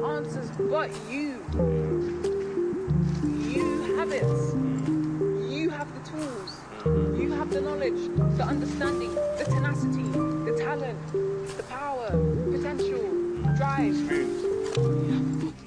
answers but you. You have it. You have the tools. You have the knowledge, the understanding, the tenacity, the talent, the power, potential, drive. Experience.